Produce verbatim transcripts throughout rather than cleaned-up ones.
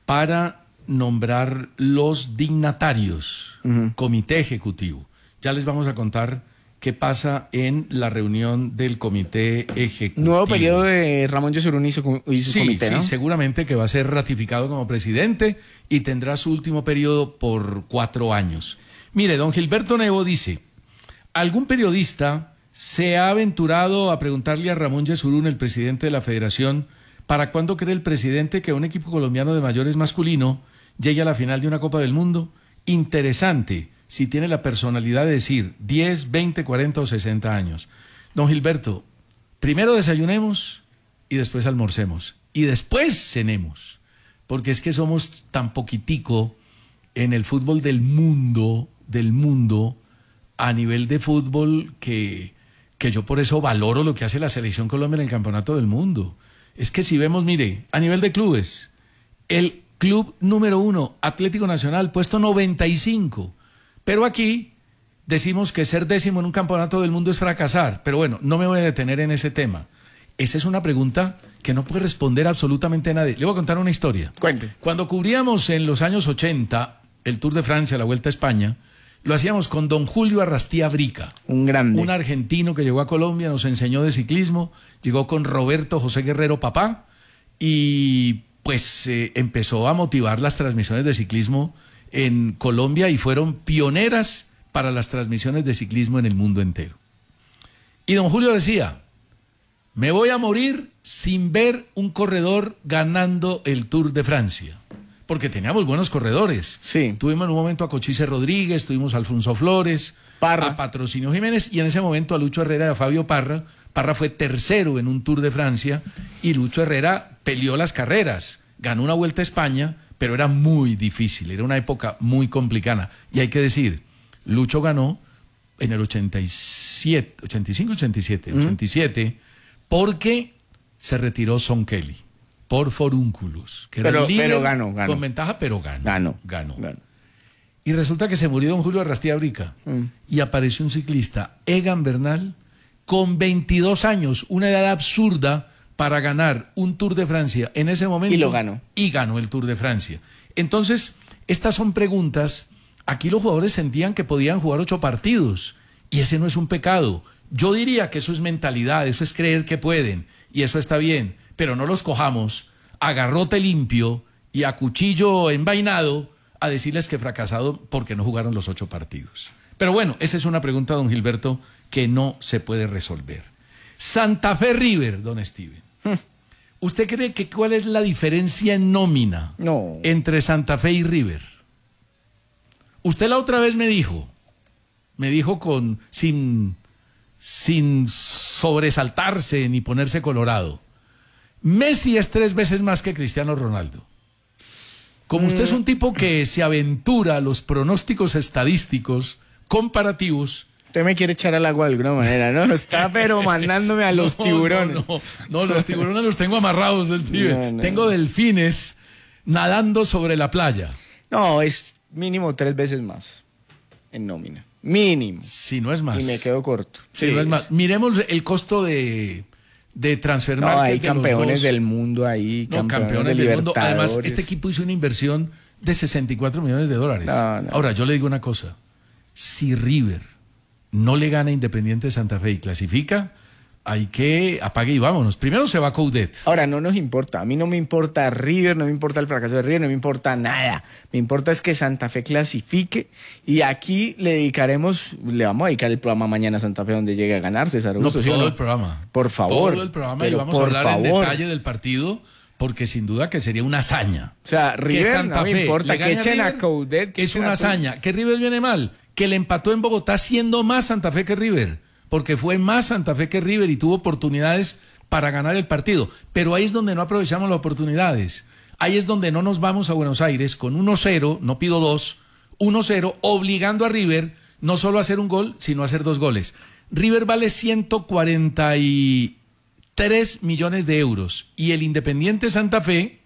para nombrar los dignatarios, uh-huh. comité ejecutivo. Ya les vamos a contar qué pasa en la reunión del comité ejecutivo. Nuevo periodo de Ramón Yesurún y su, y su sí, comité, ¿no? Sí, seguramente que va a ser ratificado como presidente y tendrá su último periodo por cuatro años. Mire, don Gilberto Nevo dice, ¿algún periodista se ha aventurado a preguntarle a Ramón Yesurún, el presidente de la federación, para cuándo cree el presidente que un equipo colombiano de mayores masculino llegue a la final de una Copa del Mundo? Interesante, si tiene la personalidad de decir diez, veinte, cuarenta o sesenta años. Don Gilberto, primero desayunemos y después almorcemos y después cenemos, porque es que somos tan poquitico en el fútbol del mundo, del mundo, a nivel de fútbol que, que yo por eso valoro lo que hace la Selección Colombia en el Campeonato del Mundo. Es que si vemos, mire, a nivel de clubes, el club número uno, Atlético Nacional, puesto noventa y cinco. Pero aquí decimos que ser décimo en un campeonato del mundo es fracasar. Pero bueno, no me voy a detener en ese tema. Esa es una pregunta que no puede responder absolutamente nadie. Le voy a contar una historia. Cuente. Cuando cubríamos en los años ochenta el Tour de Francia, la Vuelta a España, lo hacíamos con don Julio Arrastía Brica. Un grande. Un argentino que llegó a Colombia, nos enseñó de ciclismo, llegó con Roberto José Guerrero Papá y pues eh, empezó a motivar las transmisiones de ciclismo en Colombia y fueron pioneras para las transmisiones de ciclismo en el mundo entero. Y don Julio decía, me voy a morir sin ver un corredor ganando el Tour de Francia, porque teníamos buenos corredores. Sí. Tuvimos en un momento a Cochise Rodríguez, tuvimos a Alfonso Flores, Parra. a Patrocinio Jiménez y en ese momento a Lucho Herrera y a Fabio Parra. Parra fue tercero en un Tour de Francia y Lucho Herrera peleó las carreras, ganó una Vuelta a España, pero era muy difícil, era una época muy complicada. Y hay que decir, Lucho ganó en el ochenta y siete, ochenta y cinco, ochenta y siete, ¿Mm? ochenta y siete, porque se retiró Son Kelly por Forúnculos, que pero, era el líder pero ganó, ganó. con ventaja, pero ganó. Ganó. Ganó. ganó. Y resulta que se murió don Julio Arrastía Brica mm. y apareció un ciclista, Egan Bernal, con veintidós años, una edad absurda para ganar un Tour de Francia en ese momento. Y lo ganó. Y ganó el Tour de Francia. Entonces, estas son preguntas. Aquí los jugadores sentían que podían jugar ocho partidos y ese no es un pecado. Yo diría que eso es mentalidad, eso es creer que pueden y eso está bien, pero no los cojamos a garrote limpio y a cuchillo envainado a decirles que fracasado porque no jugaron los ocho partidos. Pero bueno, esa es una pregunta, don Gilberto, que no se puede resolver. Santa Fe River, don Steven. ¿Usted cree que cuál es la diferencia en nómina no. entre Santa Fe y River? Usted la otra vez me dijo, me dijo con sin, sin sobresaltarse ni ponerse colorado, Messi es tres veces más que Cristiano Ronaldo. Como mm. usted es un tipo que se aventura a los pronósticos estadísticos comparativos, usted me quiere echar al agua de alguna manera, ¿no? Está pero mandándome a los no, tiburones. No, no, no, los tiburones los tengo amarrados, Steven. No, no. Tengo delfines nadando sobre la playa. No, es mínimo tres veces más en nómina. Mínimo. Si no es más. Y me quedo corto. Si sí. no es más. Miremos el costo de, de transfer no, market. hay de campeones los dos. del mundo ahí. No, campeones, campeones de del mundo. Libertadores. Además, este equipo hizo una inversión de sesenta y cuatro millones de dólares. No, no. Ahora, yo le digo una cosa. Si River no le gana a Independiente Santa Fe y clasifica, hay que apague y vámonos. Primero se va Coudet. Ahora, no nos importa. A mí no me importa River, no me importa el fracaso de River, no me importa nada. Me importa es que Santa Fe clasifique y aquí le dedicaremos, le vamos a dedicar el programa mañana a Santa Fe donde llegue a ganar, César Augusto. No, ¿sí todo o no? el programa. Por favor. Todo el programa pero y vamos por a hablar favor. en detalle del partido porque sin duda que sería una hazaña. O sea, River que Santa no me Fe importa, le que gane echen a River, Coudet. que es una hazaña. Que River viene mal, que le empató en Bogotá siendo más Santa Fe que River, porque fue más Santa Fe que River y tuvo oportunidades para ganar el partido. Pero ahí es donde no aprovechamos las oportunidades. Ahí es donde no nos vamos a Buenos Aires con uno cero, no pido dos, uno cero, obligando a River no solo a hacer un gol, sino a hacer dos goles. River vale ciento cuarenta y tres millones de euros y el Independiente Santa Fe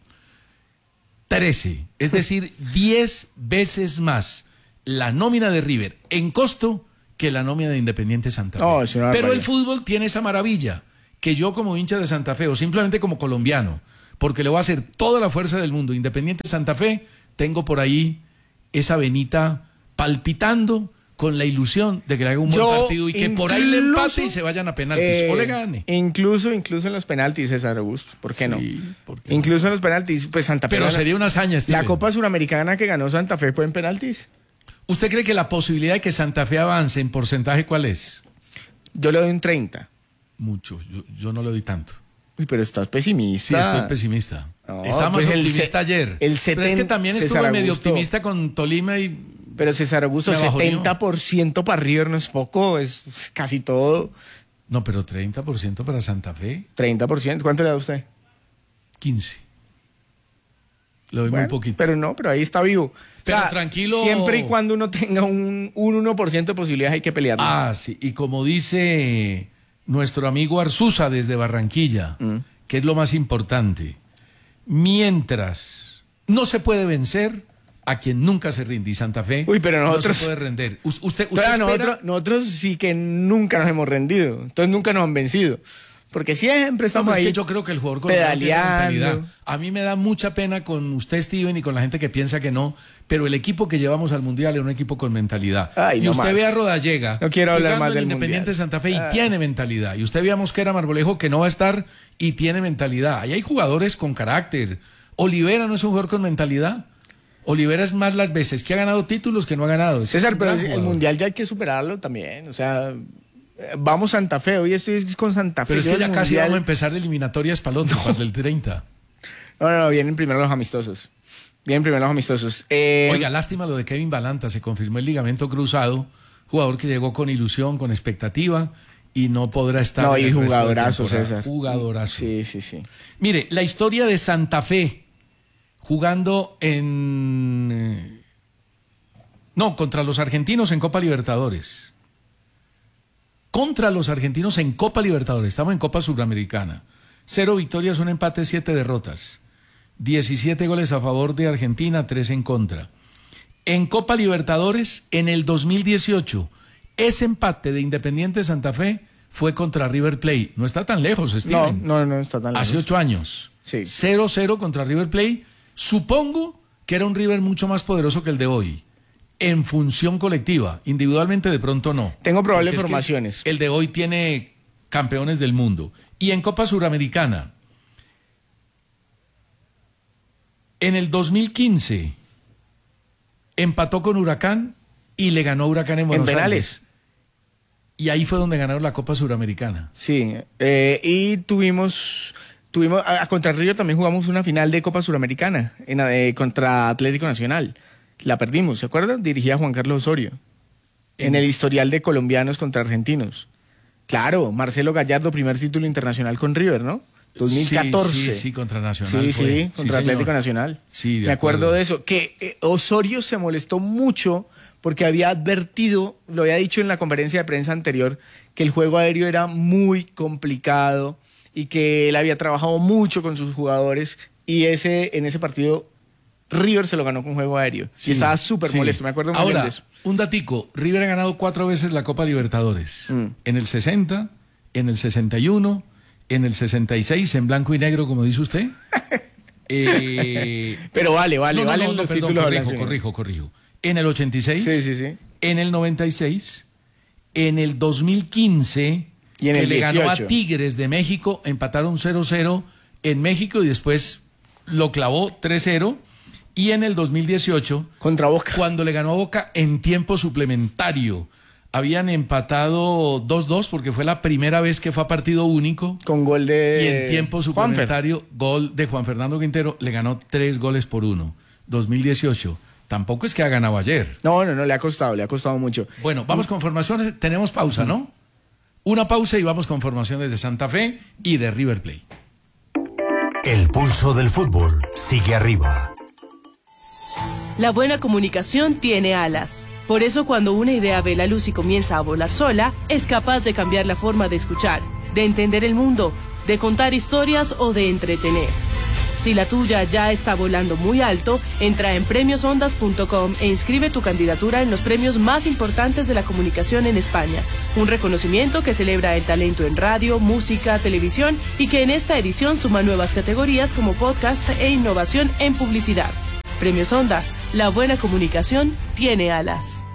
trece, es decir, diez veces más la nómina de River en costo que la nómina de Independiente Santa Fe. Oh, pero el fútbol tiene esa maravilla, que yo como hincha de Santa Fe o simplemente como colombiano, porque le voy a hacer toda la fuerza del mundo. Independiente Santa Fe, tengo por ahí esa venita palpitando con la ilusión de que le haga un buen Yo partido y que incluso, por ahí le empate y se vayan a penaltis eh, o le gane. Incluso, incluso en los penaltis, César Augusto, ¿por qué Sí, no? ¿por qué no? Incluso en los penaltis, pues Santa Fe. Pero gana- sería una hazaña, Steven. La Copa Suramericana que ganó Santa Fe fue en penaltis. ¿Usted cree que la posibilidad de que Santa Fe avance en porcentaje cuál es? Yo le doy un treinta. Mucho, yo, yo no le doy tanto. Uy, pero estás pesimista. Sí, estoy pesimista. No, Estaba más pues el optimista se- ayer. el Pero es que seten- también estuve César medio Augusto. optimista con Tolima y... Pero César Augusto, Me bajoneó. setenta por ciento para River no es poco, es, es casi todo. No, pero treinta por ciento para Santa Fe, treinta por ciento. ¿Cuánto le da usted? quince. Le doy Bueno, muy poquito. Pero no, pero ahí está vivo. Pero tranquilo. Siempre y cuando uno tenga un, un uno por ciento de posibilidades hay que pelear. Ah, sí. Y como dice nuestro amigo Arzusa desde Barranquilla, Mm. que es lo más importante, mientras no se puede vencer a quien nunca se rinde, y Santa Fe Uy, pero nosotros- no se puede render. Us- Usted, usted Pero espera- nosotros, nosotros sí que nunca nos hemos rendido. Entonces nunca nos han vencido. Porque siempre No, estamos es ahí que yo creo que el jugador colombiano tiene pedaleando. mentalidad. A mí me da mucha pena con usted, Steven, y con la gente que piensa que no, pero el equipo que llevamos al Mundial es un equipo con mentalidad. Ay, y no usted más. ve a Rodallega No quiero hablar jugando más en del Independiente Mundial. Santa Fe y Ay. tiene mentalidad. Y usted ve a Mosquera Marmolejo que no va a estar y tiene mentalidad. Ahí hay jugadores con carácter. Olivera no es un jugador con mentalidad. Olivera es más las veces que ha ganado títulos que no ha ganado. Ese es César, un pero gran el jugador. Mundial ya hay que superarlo también. O sea, eh, vamos Santa Fe. Hoy estoy con Santa Fe. Pero es que Yo ya el casi Mundial- vamos a empezar eliminatorias para el otro, para el treinta. No, no, no, vienen primero los amistosos. Vienen primero los amistosos. Eh, Oiga, lástima lo de Kevin Balanta, se confirmó el ligamento cruzado, jugador que llegó con ilusión, con expectativa y no podrá estar. No, en y el resto de jugadorazo, temporada. César. Jugadorazo. Sí, sí, sí. Mire, la historia de Santa Fe jugando en... eh, No, contra los argentinos en Copa Libertadores. Contra los argentinos en Copa Libertadores. Estamos en Copa Sudamericana. Cero victorias, un empate, siete derrotas. diecisiete goles a favor de Argentina, tres en contra. En Copa Libertadores, en el dos mil dieciocho, ese empate de Independiente Santa Fe fue contra River Plate. No está tan lejos, No, Steven. no, no está tan Hace lejos. ocho años. Sí. cero cero contra River Plate. Supongo que era un River mucho más poderoso que el de hoy. En función colectiva. Individualmente de pronto no. Tengo probables Porque es que formaciones. El de hoy tiene campeones del mundo. Y en Copa Suramericana, en el dos mil quince, empató con Huracán y le ganó a Huracán en Buenos penales. Aires. Y ahí fue donde ganaron la Copa Suramericana. Sí, eh, y tuvimos, tuvimos a, a contra River también jugamos una final de Copa Suramericana en, eh, contra Atlético Nacional. La perdimos, ¿se acuerdan? Dirigía Juan Carlos Osorio. En, En- el historial de colombianos contra argentinos. Claro, Marcelo Gallardo, primer título internacional con River, ¿no? dos mil catorce. Sí, sí, sí, contra Nacional. Sí, fue. sí, contra señor. Atlético Nacional. Sí, de Me acuerdo acuerdo. de eso. Que eh, Osorio se molestó mucho porque había advertido, lo había dicho en la conferencia de prensa anterior, que el juego aéreo era muy complicado y que él había trabajado mucho con sus jugadores y ese en ese partido River se lo ganó con juego aéreo. Sí, y estaba súper sí. molesto, me acuerdo muy bien Ahora, de eso. un datico. River ha ganado cuatro veces la Copa Libertadores. Mm. En el sesenta, en el sesenta y uno, en el sesenta y seis, en blanco y negro, como dice usted. Eh, Pero vale, vale, no, no, valen no, no, los perdón, títulos. corrijo, blanco y negro. corrijo, corrijo. En el ochenta y seis, Sí, sí, sí. en el noventa y seis, en el dos mil quince, Y en que el le ganó a dieciocho. Tigres de México, empataron cero cero en México y después lo clavó tres cero. Y en el dos mil dieciocho, Contra Boca. cuando le ganó a Boca en tiempo suplementario, habían empatado dos dos porque fue la primera vez que fue a partido único. Con gol de Y en tiempo Juanfer. suplementario, gol de Juan Fernando Quintero, le ganó tres goles por uno. dos mil dieciocho. Tampoco es que ha ganado ayer. No, no, no, le ha costado, le ha costado mucho. Bueno, vamos con formaciones. Tenemos pausa, ¿no? Una pausa y vamos con formaciones de Santa Fe y de River Plate. El pulso del fútbol sigue arriba. La buena comunicación tiene alas. Por eso cuando una idea ve la luz y comienza a volar sola, es capaz de cambiar la forma de escuchar, de entender el mundo, de contar historias o de entretener. Si la tuya ya está volando muy alto, entra en premios ondas punto com e inscribe tu candidatura en los premios más importantes de la comunicación en España. Un reconocimiento que celebra el talento en radio, música, televisión y que en esta edición suma nuevas categorías como podcast e innovación en publicidad. Premios Ondas, la buena comunicación tiene alas.